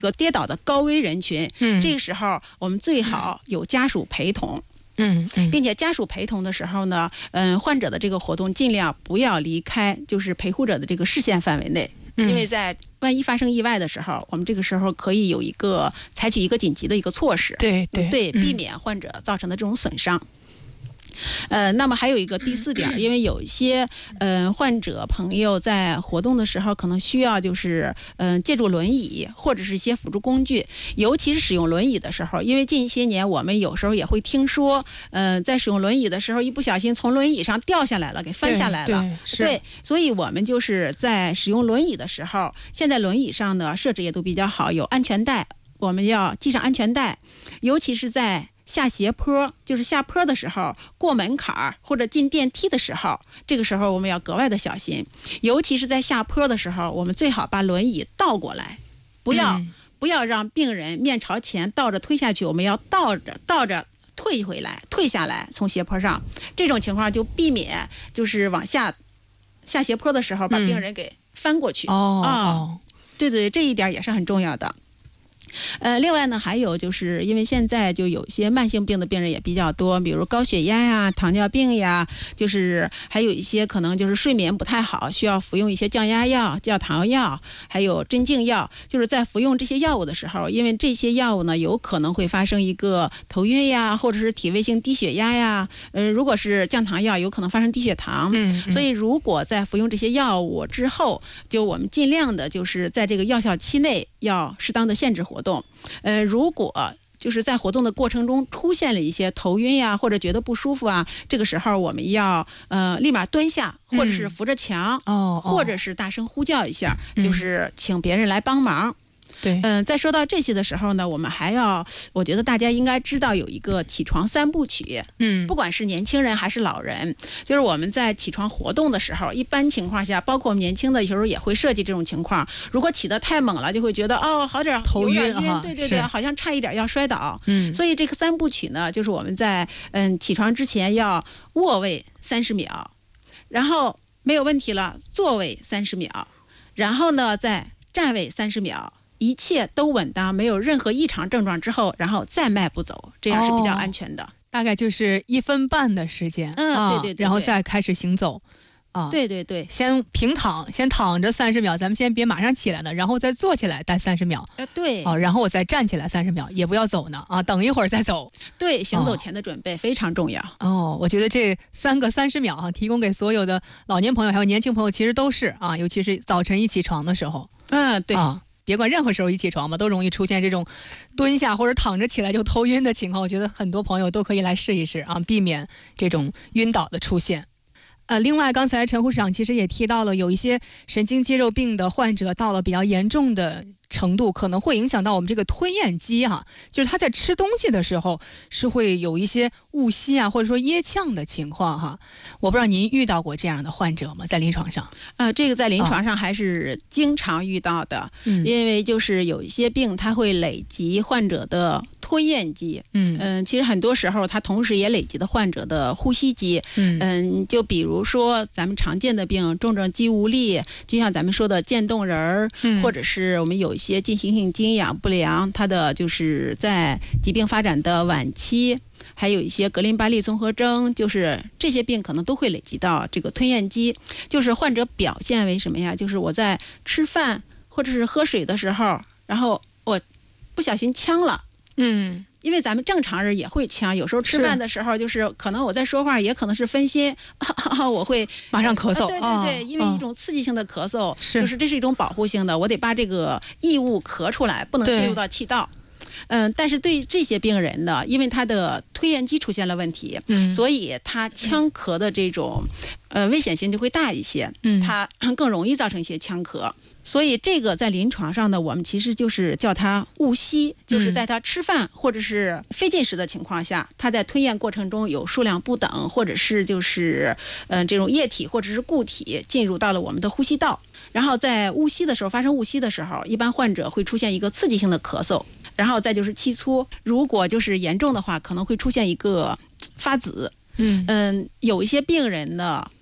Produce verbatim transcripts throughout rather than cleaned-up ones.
个跌倒的高危人群， 嗯， 这个时候我们最好有家属陪同。 嗯嗯， 并且家属陪同的时候呢，嗯，患者的这个活动尽量不要离开就是陪护者的这个视线范围内， 嗯、 因为在万一发生意外的时候，我们这个时候可以有一个采取一个紧急的一个措施， 对对对，避免患者造成的这种损伤。嗯呃，那么还有一个第四点，因为有一些呃患者朋友在活动的时候可能需要就是嗯、呃、借助轮椅或者是一些辅助工具，尤其是使用轮椅的时候，因为近些年我们有时候也会听说，呃，在使用轮椅的时候一不小心从轮椅上掉下来了，给翻下来了， 对， 对，所以我们就是在使用轮椅的时候，现在轮椅上的设置也都比较好，有安全带，我们要系上安全带，尤其是在下斜坡，就是下坡的时候，过门槛或者进电梯的时候，这个时候我们要格外的小心，尤其是在下坡的时候，我们最好把轮椅倒过来，不要、嗯、不要让病人面朝前倒着推下去，我们要倒着倒着退回来，退下来，从斜坡上，这种情况就避免就是往下下斜坡的时候把病人给翻过去。 嗯、哦、 啊、 哦， 对对，这一点也是很重要的。呃，另外呢，还有就是因为现在就有些慢性病的病人也比较多，比如高血压呀、糖尿病呀，就是还有一些可能就是睡眠不太好，需要服用一些降压药、降糖药，还有镇静药。就是在服用这些药物的时候，因为这些药物呢，有可能会发生一个头晕呀，或者是体位性低血压呀。呃，如果是降糖药，有可能发生低血糖。 嗯嗯， 所以如果在服用这些药物之后，就我们尽量的就是在这个药效期内要适当的限制活动。动，呃，如果就是在活动的过程中出现了一些头晕呀，或者觉得不舒服啊，这个时候我们要呃立马蹲下，或者是扶着墙， 嗯、哦， 或者是大声呼叫一下， 嗯、 就是请别人来帮忙。 对， 嗯、呃，在说到这些的时候呢，我们还要，我觉得大家应该知道有一个起床三部曲， 嗯， 不管是年轻人还是老人，就是我们在起床活动的时候，一般情况下，包括年轻的有时候也会涉及这种情况。如果起得太猛了，就会觉得哦，好点头晕啊，对对对，好像差一点要摔倒。 嗯， 所以这个三部曲呢，就是我们在嗯起床之前要卧位三十秒，然后没有问题了，坐位三十秒，然后呢再站位三十秒。一切都稳当，没有任何异常症状之后，然后再迈步走，这样是比较安全的。哦、 大概就是一分半的时间， 嗯， 啊、 对, 对对对， 然后再开始行走，啊， 对对对， 先平躺，先躺着三十秒，咱们先别马上起来呢，然后再坐起来待三十秒， 呃，对， 啊，然后我再站起来三十秒，也不要走呢，啊，等一会儿再走。 对，行走前的准备非常重要。 哦，我觉得这三个三十秒啊，提供给所有的老年朋友还有年轻朋友，其实都是啊，尤其是早晨一起床的时候， 嗯，对啊。别管任何时候一起床嘛，都容易出现这种蹲下或者躺着起来就头晕的情况。我觉得很多朋友都可以来试一试啊，避免这种晕倒的出现。呃，另外刚才陈护士长其实也提到了，有一些神经肌肉病的患者到了比较严重的程度，可能会影响到我们这个吞咽肌哈、啊，就是他在吃东西的时候是会有一些误吸啊，或者说噎呛的情况哈。我不知道您遇到过这样的患者吗？在临床上？ 呃，这个在临床上还是经常遇到的，嗯、因为就是有一些病它会累积患者的吞咽肌，嗯嗯、呃，其实很多时候它同时也累积的患者的呼吸肌，嗯嗯、呃，就比如说咱们常见的病，重症肌无力，就像咱们说的渐冻人儿、嗯，或者是我们有一些进行性经氧不良，它的就是在疾病发展的晚期，还有一些格林巴利综合征，就是这些病可能都会累积到这个吞咽肌。就是患者表现为什么呀？就是我在吃饭或者是喝水的时候，然后我不小心呛了，嗯。因为咱们正常人也会呛，有时候吃饭的时候，就是可能我在说话，也可能是分心，我会马上咳嗽。 呃、对对对、哦，因为一种刺激性的咳嗽，是就是这是一种保护性的，我得把这个异物咳出来，不能进入到气道。嗯、呃，但是对这些病人呢，因为他的吞咽肌出现了问题，嗯，所以他呛咳的这种呃危险性就会大一些，嗯，他更容易造成一些呛咳。所以这个在临床上呢，我们其实就是叫它误吸，就是在他吃饭或者是非进食的情况下，他在吞咽过程中有数量不等，或者是就是呃这种液体或者是固体进入到了我们的呼吸道，然后在误吸的时候，发生误吸的时候，一般患者会出现一个刺激性的咳嗽，然后再就是气粗，如果就是严重的话，可能会出现一个发紫。嗯嗯，有一些病人呢，还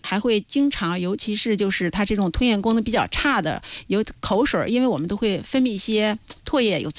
还会经常，尤其是就是他这种吞咽功能比较差的，有口水，因为我们都会分泌一些唾液有